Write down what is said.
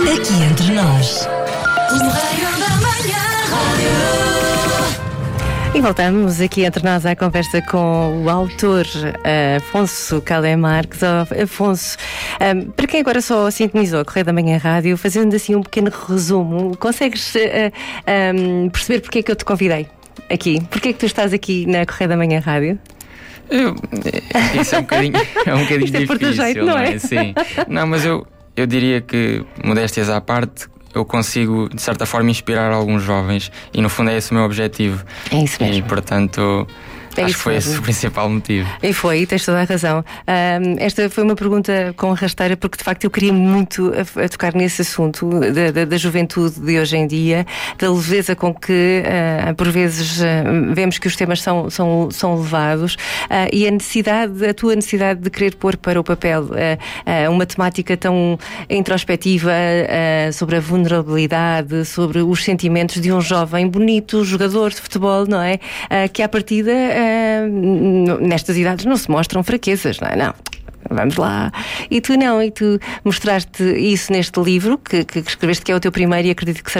Aqui entre nós. E voltamos aqui entre nós à conversa com o autor Afonso Calé Marques. Afonso, para quem agora só sintonizou a Correio da Manhã Rádio, fazendo assim um pequeno resumo, consegues perceber porque é que eu te convidei aqui? Porque é que tu estás aqui na Correio da Manhã Rádio? Isso é um bocadinho difícil, jeito, não é? Sim. Não, mas eu diria que, modéstias à parte, eu consigo, de certa forma, inspirar alguns jovens e, no fundo, é esse o meu objetivo. É isso mesmo. E, portanto, acho que foi esse o principal motivo. E tens toda a razão. Esta foi uma pergunta com rasteira, porque de facto eu queria muito a tocar nesse assunto da juventude de hoje em dia, da leveza com que por vezes vemos que os temas são levados, e a tua necessidade de querer pôr para o papel uma temática tão introspectiva sobre a vulnerabilidade, sobre os sentimentos de um jovem bonito, jogador de futebol, não é? Que à partida nestas idades não se mostram fraquezas, não é? Não. Vamos lá. E tu mostraste isso neste livro que escreveste, que é o teu primeiro, e acredito que seja